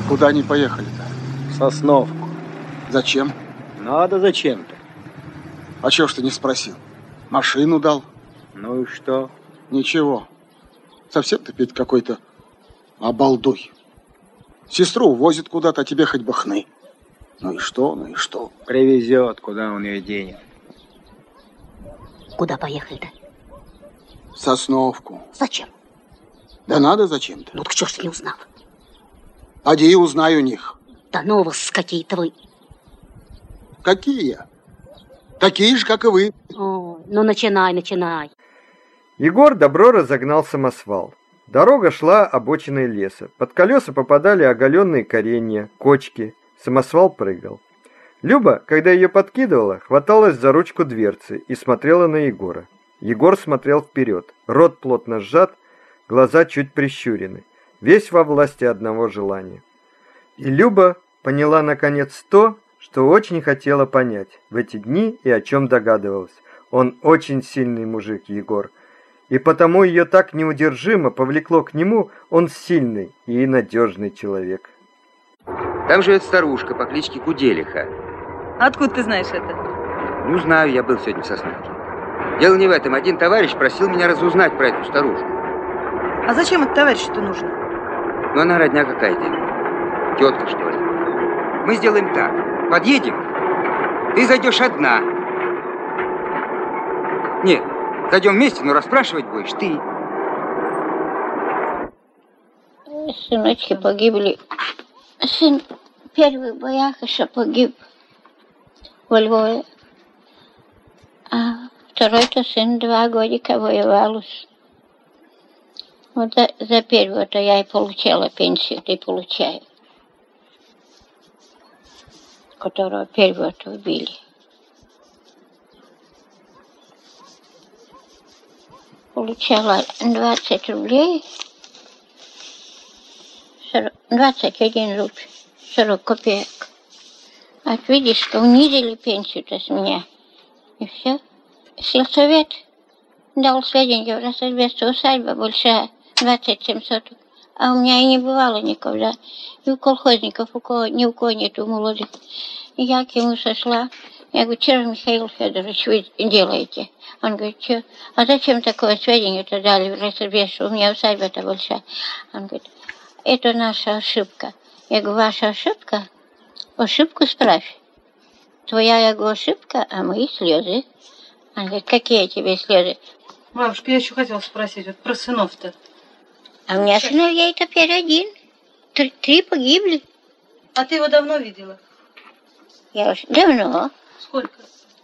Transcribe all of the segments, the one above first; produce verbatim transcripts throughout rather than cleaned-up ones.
Куда они поехали-то? В Сосновку. Зачем? Надо зачем-то. А чего ж ты не спросил? Машину дал? Ну и что? Ничего. Совсем ты, Петь, какой-то обалдуй. Сестру увозит куда-то, а тебе хоть бы хны. Ну и что, ну и что? Привезет, куда он ее денет. Куда поехали-то? В Сосновку. Зачем? Да надо зачем-то. Ну так чего ж ты не узнал? Поди и узнай у них. Да ну вас какие-то вы. Какие? Такие же, как и вы. О, ну начинай, начинай. Егор добро разогнал самосвал. Дорога шла обочиной леса. Под колеса попадали оголенные коренья, кочки. Самосвал прыгал. Люба, когда ее подкидывала, хваталась за ручку дверцы и смотрела на Егора. Егор смотрел вперед. Рот плотно сжат, глаза чуть прищурены. Весь во власти одного желания. И Люба поняла наконец то, что очень хотела понять в эти дни и о чем догадывалась. Он очень сильный мужик, Егор. И потому ее так неудержимо повлекло к нему, он сильный и надежный человек. Там живет старушка по кличке Куделиха. Откуда ты знаешь это? Ну, знаю, я был сегодня в Сосновке. Дело не в этом. Один товарищ просил меня разузнать про эту старушку. А зачем это товарищу-то нужно? Ну, она родня какая-то. Тетка, что ли. Мы сделаем так. Подъедем, ты зайдешь одна. Нет, зайдем вместе, но расспрашивать будешь ты. Сыночки погибли. Сын в первых боях еще погиб во Львове. А второй-то сын два годика воевал. Вот за, за первого-то я и получала пенсию, и получаю. Которого первого-то убили. Получала двадцать рублей, двадцать один рубль, сорок копеек. А видишь, что унизили пенсию-то с меня. И все. Сельсовет дал сведения, в Рассельбесте усадьба большая, двадцать семь соток. А у меня и не бывало никогда. И у колхозников, у кого, ни у кого нету молодых. И я к ему сошла. Я говорю, что же, Михаил Федорович, вы делаете? Он говорит, что? А зачем такое сведение-то дали в Рассельбесте? У меня усадьба-то большая. Он говорит, это наша ошибка. Я говорю, ваша ошибка? Ошибку справь. Твоя, я говорю, ошибка, а мои слезы. Он говорит, какие тебе слезы? Бабушка, я еще хотела спросить, вот про сынов-то. А у меня сыновей теперь один. Три, три погибли. А ты его давно видела? Я уж давно. Сколько?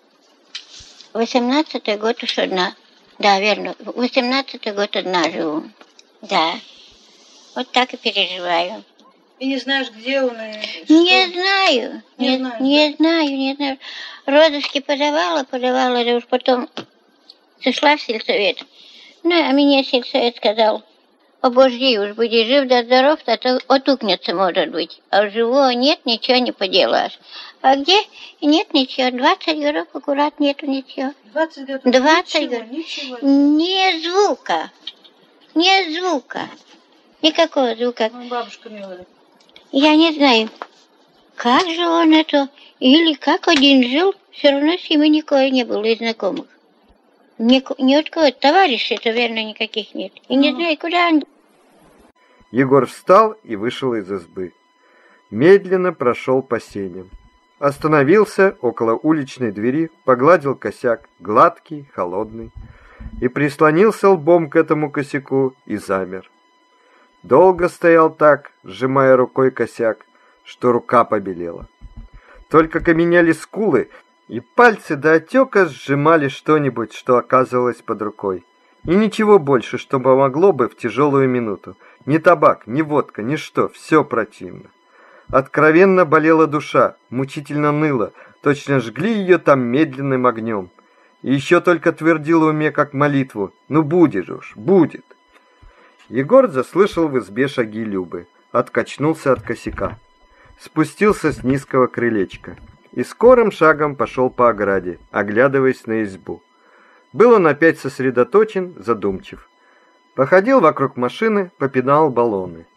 Восемнадцатый год уж одна. Да, верно. Восемнадцатый год одна живу. Да. Вот так и переживаю. И не знаешь, где он и Не что? знаю. Не, Не, знаешь, не да? знаю, не знаю. Розочки подавала, подавала, да уж потом сошла в сельсовет. Ну, а мне сельсовет сказал, обожди, уж будешь жив да здоров, а то отукнется, может быть. А живого нет, ничего не поделаешь. А где? Нет ничего. двадцать годов аккурат нету ничего. двадцать годов? двадцать Ничего, годов. ничего. Ни звука. Ни звука. Никакого звука. Ну, бабушка милая. Я не знаю, как же он это, или как один жил, все равно с ним никого не было из знакомых. Ни, ни от кого, товарищей-то, верно, никаких нет. И не знаю, куда он. Егор встал и вышел из избы. Медленно прошел по сеням. Остановился около уличной двери, погладил косяк, гладкий, холодный, и прислонился лбом к этому косяку и замер. Долго стоял так, сжимая рукой косяк, что рука побелела. Только каменели скулы, и пальцы до отека сжимали что-нибудь, что оказывалось под рукой. И ничего больше, что помогло бы в тяжелую минуту. Ни табак, ни водка, ни что, все противно. Откровенно болела душа, мучительно ныла, точно жгли ее там медленным огнем. И еще только твердила уме как молитву: «Ну будет уж, будет». Егор заслышал в избе шаги Любы, откачнулся от косяка, спустился с низкого крылечка и скорым шагом пошел по ограде, оглядываясь на избу. Был он опять сосредоточен, задумчив. Походил вокруг машины, попинал баллоны.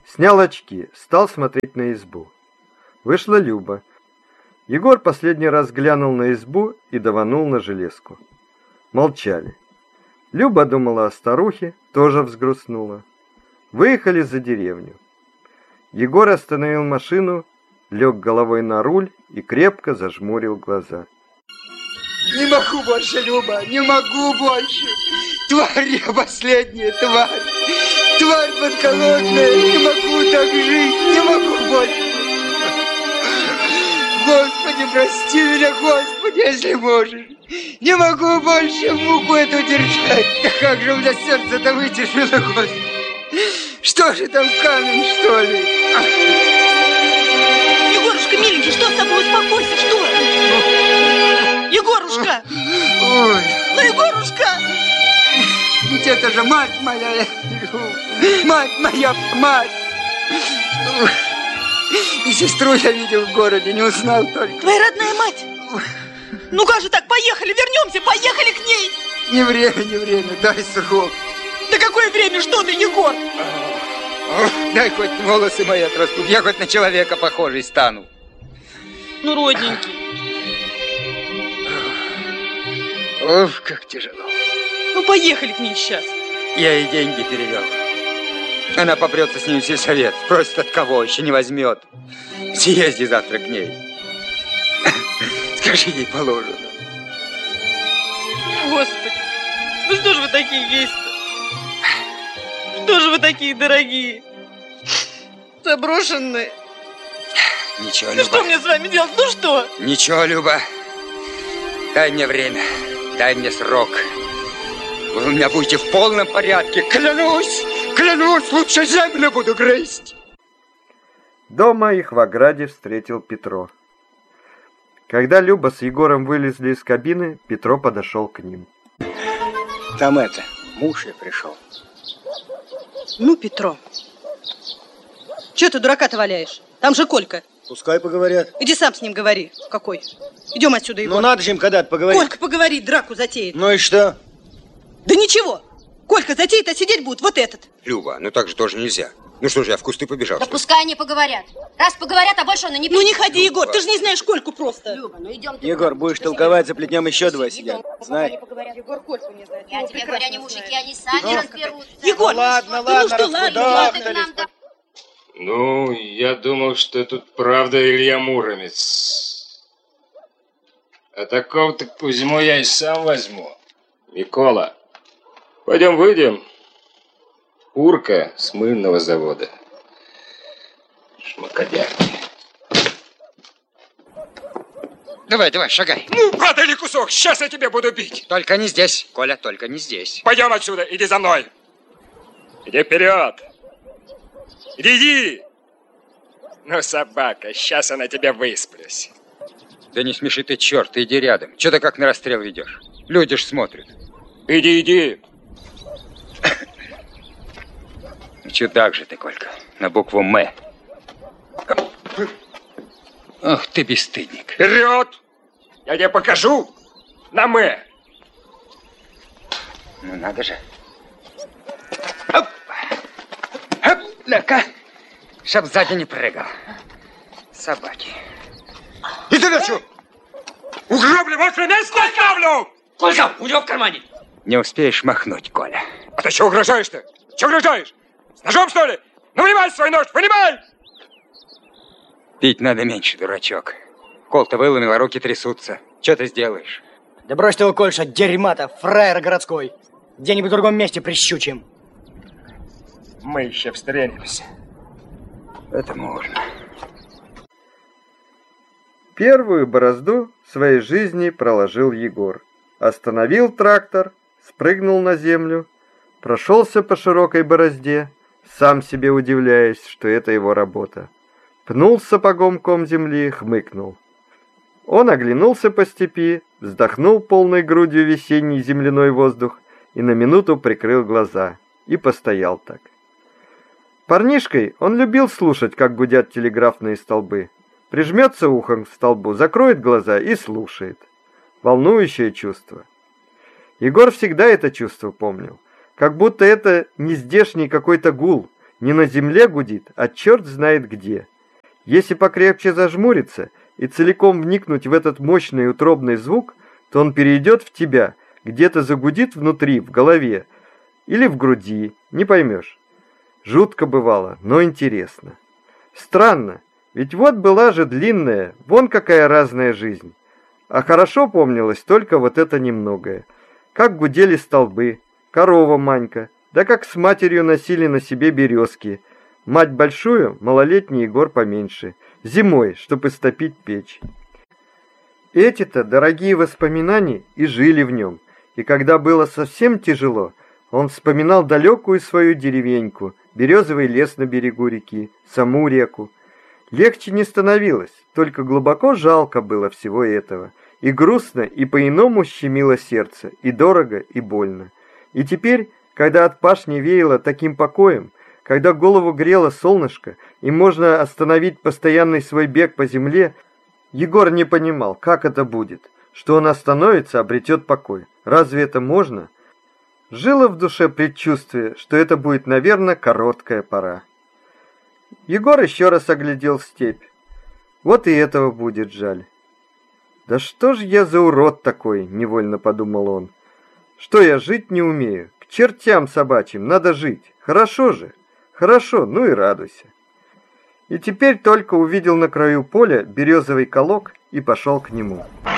Снял очки, стал смотреть на избу. Вышла Люба. Егор последний раз глянул на избу и даванул на железку. Молчали. Люба думала о старухе, тоже взгрустнула. Выехали за деревню. Егор остановил машину, лег головой на руль и крепко зажмурил глаза. Не могу больше, Люба, не могу больше. Тварь я последняя, тварь. Тварь подколодная, не могу так жить, не могу больше. Господи, прости меня, Господи, если можешь. Не могу больше муку эту держать. Да как же у меня сердце-то вытерпело, Господи. Что же там, камень, что ли? Егорушка, миленький, что с тобой? Успокойся, что? Егорушка! Ой. Ну, Егорушка! Ведь это же мать моя, мать моя, мать! И сестру я видел в городе, не узнал только. Твоя родная мать! Ну как же так, поехали, вернемся, поехали к ней! Не время, не время, дай срок. Да какое время, что ты, Егор? Ох, дай хоть волосы мои отрастут, я хоть на человека похожий стану. Ну, родненький. Ох, как тяжело. Ну, поехали к ней сейчас. Я ей деньги перевел. Она попрется с ним в сельсовет, просит от кого, еще не возьмет. Съезди завтра к ней. Скажи, ей положено. Господи, ну что же вы такие есть-то? Что же вы такие дорогие? Заброшенные. Ничего, Ну Люба. что мне с вами делать? Ну что? Ничего, Люба. Дай мне время. Дай мне срок. Вы у меня будете в полном порядке. Клянусь, клянусь, лучше землю буду грызть. Дома их в ограде встретил Петро. Когда Люба с Егором вылезли из кабины, Петро подошел к ним. Там это, муж я пришел. Ну, Петро, чего ты дурака-то валяешь? Там же Колька. Пускай поговорят. Иди сам с ним говори. Какой? Идем отсюда, Егор. Ну надо же им когда-то поговорить. Колька поговорит, драку затеет. Ну и что? Да ничего. Колька затеет, а сидеть будет вот этот. Люба, ну так же тоже нельзя. Ну что же, я в кусты побежал. Да пускай они поговорят. Раз поговорят, а больше он и не... Ну не ходи, Егор, ты же не знаешь Кольку просто. Люба, ну идем. Егор, будешь толковать, за плетнем еще два сидят. Знай. Егор Кольку не знает. Я тебе говорю, они мужики, они сами разберутся. Егор, Ну ладно, ну ладно, что, ладно, раскудахтались. Ты нам да- Ну, я думал, что тут правда Илья Муромец. А такого-то Кузьму я и сам возьму. Микола, пойдем выйдем. Урка с мыльного завода. Шмакодярки. Давай, давай, шагай. Ну, падали кусок, сейчас я тебя буду бить. Только не здесь, Коля, только не здесь. Пойдем отсюда, иди за мной. Иди вперед. Иди, иди. Ну, собака, сейчас я на тебя высплюсь. Да не смеши ты, черт, иди рядом. Че ты как на расстрел ведешь? Люди ж смотрят. Иди, иди. Чудак же ты, Колька, на букву «М». Ах ты бесстыдник. Вперед! Я тебе покажу на «М». Ну надо же. Оп! Оп! Ну-ка, чтоб сзади не прыгал. Собаки. И ты на что? Угроблю, вашее место оставлю! Колька, у него в кармане. Не успеешь махнуть, Коля. А ты чего угрожаешь-то? Чего угрожаешь? С ножом, что ли? Ну, вынимай свой нож, вынимай! Пить надо меньше, дурачок. Кол-то выломил, а руки трясутся. Че ты сделаешь? Да брось ты его, Кольша, дерьма-то, фраер городской. Где-нибудь в другом месте прищучим. Мы еще встретимся. Это можно. Первую борозду своей жизни проложил Егор. Остановил трактор, спрыгнул на землю, прошелся по широкой борозде, сам себе удивляясь, что это его работа. Пнул сапогом ком земли, хмыкнул. Он оглянулся по степи, вздохнул полной грудью весенний земляной воздух и на минуту прикрыл глаза. И постоял так. Парнишкой он любил слушать, как гудят телеграфные столбы. Прижмется ухом к столбу, закроет глаза и слушает. Волнующее чувство. Егор всегда это чувство помнил. Как будто это не здешний какой-то гул, Не на земле гудит, а черт знает где. Если покрепче зажмуриться и целиком вникнуть в этот мощный утробный звук, то он перейдет в тебя, где-то загудит внутри, в голове или в груди, не поймешь. Жутко бывало, но интересно. Странно, ведь вот была же длинная, вон какая разная жизнь. А хорошо помнилось только вот это немногое. Как гудели столбы, корова Манька, да как с матерью носили на себе березки. Мать большую, малолетний Егор поменьше, зимой, чтоб истопить печь. Эти-то дорогие воспоминания и жили в нем. И когда было совсем тяжело, он вспоминал далекую свою деревеньку, березовый лес на берегу реки, саму реку. Легче не становилось, только глубоко жалко было всего этого. И грустно, и по-иному щемило сердце, и дорого, и больно. И теперь, когда от пашни веяло таким покоем, когда голову грело солнышко, и можно остановить постоянный свой бег по земле, Егор не понимал, как это будет, что он остановится, обретет покой. Разве это можно? Жило в душе предчувствие, что это будет, наверное, короткая пора. Егор еще раз оглядел степь. Вот и этого будет жаль. «Да что ж я за урод такой?» — невольно подумал он. «Что я жить не умею? К чертям собачьим, надо жить. Хорошо же, хорошо, ну и радуйся». И теперь только увидел на краю поля березовый колок и пошел к нему.